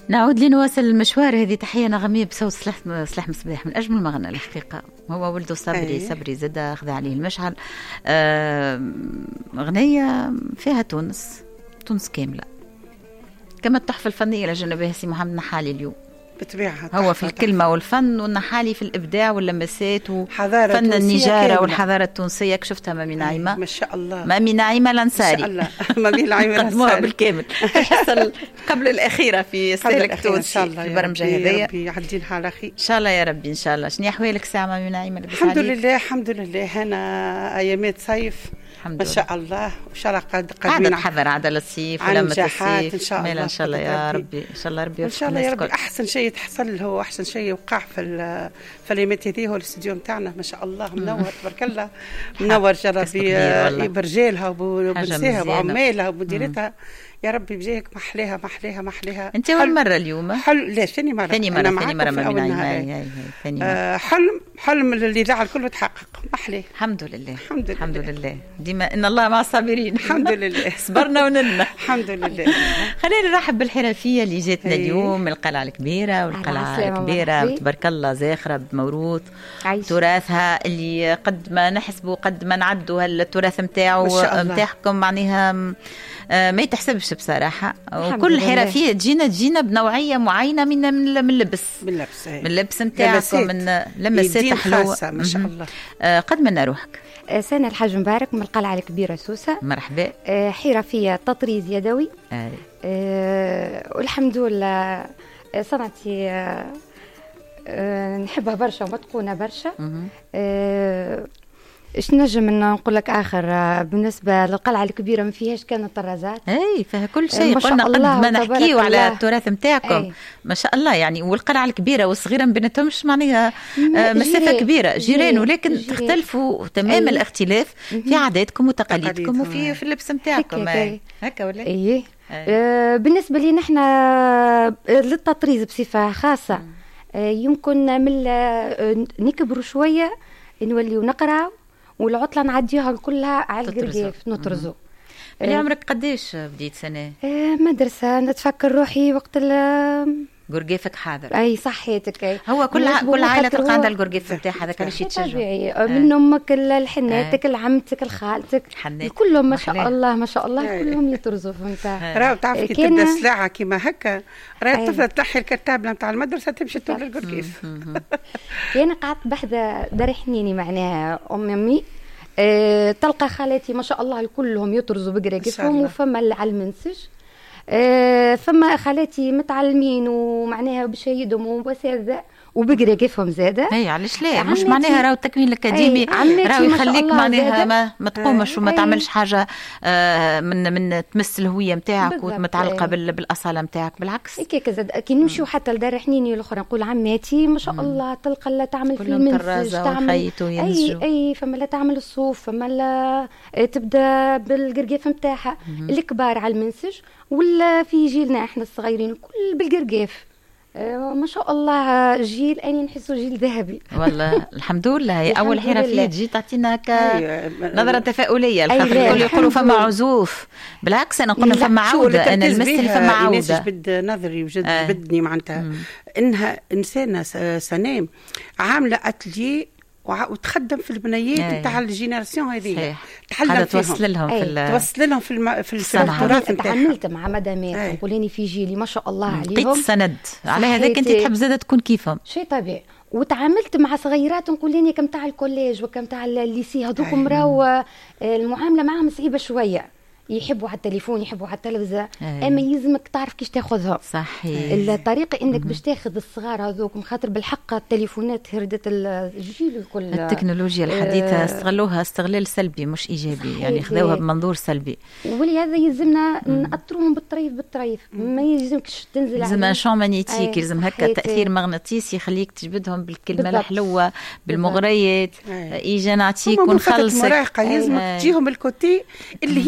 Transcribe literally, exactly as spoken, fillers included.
نعود لنواصل المشوار. هذه تحية نغمية بصوت سلاح سلاح مصباح من أجمل مغنى الحقيقة. هو ولده صبري أي. صبري زاد أخذ عليه المشعل. آه أغنية فيها تونس تونس كاملة كما التحفة الفنية لجنبها سي محمد نحالي اليوم بطبيعة. هو في الكلمة والفن، والنحالي في الإبداع واللمسات وفن النجارة كاملة. والحضارة التونسية. شفتها مامي نعيمة ما شاء الله، مامي نعيمة الأنصاري ما شاء الله مامي نعيمة الأنصاري بالكامل. الحصة قبل الأخيرة في سالك تونسي في البرمجة هذيا. ربي يعدينها على خير إن شاء الله يا ربي إن شاء الله. شنو أحوالك ساعة مامي نعيمة؟ الحمد لله الحمد لله. أنا أيامات صيف ما شاء الله، وإن شاء الله قد قادمين حذر عدل الصيف ولما الصيف إن شاء الله إن شاء الله يا ربي إن شاء الله ربي إن شاء الله يا ربي. أحسن شيء تحصل هو أحسن شيء وقع في في الأيامات هذه هو الاستديو نتاعنا ما شاء الله منور تبارك الله، منور جربي برجالها وبنساها وعمالها ومديرتها يا ربي بجاهك محليها محليها محليها. أنت أول مرة اليوم؟ حلم لا ثاني مرة ثاني مرة ثاني مرة من عين ثاني مرة. حلم حلم اللي زعل كله تحقق محليه الحمد لله الحمد لله الحمد لله. ديما إن الله مع الصابرين الحمد لله صبرنا ونلنا الحمد لله. خلينا نرحب بالحرفية اللي جاتنا اليوم من القلعة الكبيرة، والقلعة الكبيرة تبارك الله زاخرة بموروث تراثها اللي قد ما نحسبوا قد ما نعدوا هالتراث نتاعو نتاعكم معناها ما يتحسبش بصراحة. وكل حرفية تجينا تجينا بنوعية معينة من من اللبس من اللبس من اللبس نتاعكم من لمسات حلوة ما شاء الله. آه قد من روحك سنة الحاج مبارك من القلعة الكبيرة سوسة. مرحبا. آه حرفية تطريز يدوي. آه. آه والحمد لله صنعتي آه آه نحبها برشا ومتقونة برشا. آه ايش نجم نقول لك اخر بالنسبه للقلعه الكبيره ما فيهاش كانت طرازات اي فيها كل شيء. قلنا قد ما نحكيو على التراث نتاعكم ما شاء الله يعني. والقلعه الكبيره والصغيره ما بيناتهمش معناها مسافه كبيره جيران، ولكن جيران. تختلفوا تمام أي. الاختلاف في عاداتكم وتقاليدكم وفي في اللبس نتاعكم هكا ولا اي. آه بالنسبه لي نحن للتطريز بصفه خاصه آه يمكن من نكبروا شويه نوليو نقرا والعطلة نعديها كلها على القرقيف نطرزو. اللي عمرك قديش بديت سنة؟ آه مدرسة نتفكر روحي وقت ال قرقيفك حاضر. أي صحيتك أي. هو كل ع... كل عائلة تلقى عندها القرقيف بتاعها هذاك اللي يتشجع. طبيعي آه. من أمك لحناتك آه. لعمتك لخالتك كلهم ما شاء الله ما شاء الله آه. كلهم يطرزوا فهمت. راهو تعرفي كي تبدا سلاعة كيما هكا راهي الطفلة تنحي الكتابلة نتاع المدرسة تمشي تطول القرقيف. أنا قعدت بحذا دار حنيني معناها أم أمي أه تلقى خالاتي ما شاء الله كلهم يطرزوا بقراقيفهم وفما اللي على المنسج أه فما خالاتي متعلمين ومعناها بشهيدهم واساتذه وبقراقيفهم زاده. اي علاش لا مش معناها راهو التكوين الاكاديمي راهو يخليك معناها ما, ما تقومش وما تعملش حاجه آه من من تمس الهويه نتاعك ومتعلقه بالاصاله نتاعك. بالعكس هيك زاد كي نمشيو حتى لدار حنيني الاخرى نقول عماتي ما شاء الله تلقى لا تعمل في المنسج تعمل اي اي فما لا تعمل الصوف فما لا تبدا بالقرقيف نتاعها. الكبار على المنسج ولا في جيلنا احنا الصغيرين كل بالقرقيف. آه ما شاء الله جيل أني نحسه جيل ذهبي والله الحمد لله. هي أول حرفية تجي تعطينا كنظرة تفاؤلية. الخاطر يقولوا فما عزوف بالعكس أنا نقول فما عودة. أنا المثل فما عودة بد نظري وجد آه. بدني معناتها إنها إنسانة سنام عاملة أتلي وتخدم في البنيات نتاع الجينيراسيون هذه تحلم توصل لهم في توصل لهم في الم... في التراث نتاعها. تعاملت مع مدامات نقوليني في جيلي ما شاء الله عليهم لقيت سند على هذاك انت تحب زاده تكون كيفهم شيء طبيعي. وتعاملت مع صغيرات نقوليني كم تاع الكوليج وكم تاع الليسي هذوكم راهو المعامله معهم صعيبه شويه. يحبوا على التليفون يحبوا على التلفزة أيه. اما يلزمك تعرف كيش تاخذهم صحيح. الطريقه انك باش تاخذ الصغار هذوك خاطر بالحق التليفونات هردت الجيل الكل. التكنولوجيا الحديثه استغلوها استغلال سلبي مش ايجابي صحيح. يعني خذوها بمنظور سلبي ولهذا يلزمنا نأطروهم بالطريف بالطريف ما يلزمكش تنزل لازم شون مانيتيك يلزم هكا تاثير مغناطيسي يخليك تجبدهم بالكلمه بالضبط. الحلوه بالمغريات ايجا نعطيك ونخلصك يلزمك تجيهم الكوتي اللي